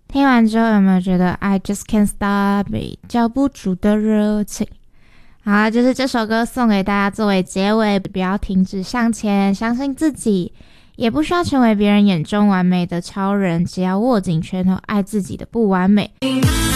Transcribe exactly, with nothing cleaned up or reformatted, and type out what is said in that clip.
听完之后有没有觉得 I just can't stop it 叫不住的热情？好，就是这首歌送给大家作为结尾，不要停止向前，相信自己，也不需要成为别人眼中完美的超人，只要握紧拳头爱自己的不完美。